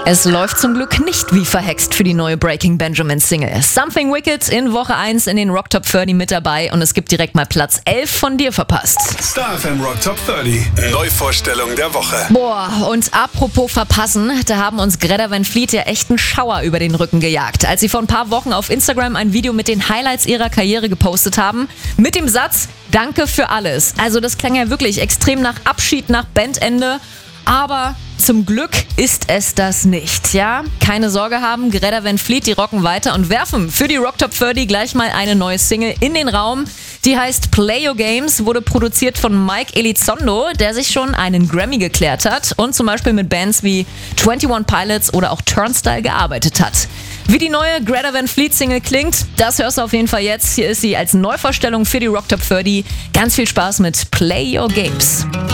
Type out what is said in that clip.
Es läuft zum Glück nicht wie verhext für die neue Breaking Benjamin Single. Something Wicked in Woche 1 in den Rock Top 30 mit dabei und es gibt direkt mal Platz 11 von dir verpasst. Star FM Rock Top 30. Neuvorstellung der Woche. Boah, und apropos verpassen, da haben uns Greta Van Fleet ja echt einen Schauer über den Rücken gejagt, als sie vor ein paar Wochen auf Instagram ein Video mit den Highlights ihrer Karriere gepostet haben, mit dem Satz, danke für alles. Also das klang ja wirklich extrem nach Abschied, nach Bandende, aber zum Glück ist es das nicht, ja? Keine Sorge haben, Greta Van Fleet, die rocken weiter und werfen für die Rock Top 30 gleich mal eine neue Single in den Raum. Die heißt Play Your Games, wurde produziert von Mike Elizondo, der sich schon einen Grammy geklärt hat und zum Beispiel mit Bands wie 21 Pilots oder auch Turnstile gearbeitet hat. Wie die neue Greta Van Fleet Single klingt, das hörst du auf jeden Fall jetzt. Hier ist sie als Neuvorstellung für die Rock Top 30. Ganz viel Spaß mit Play Your Games.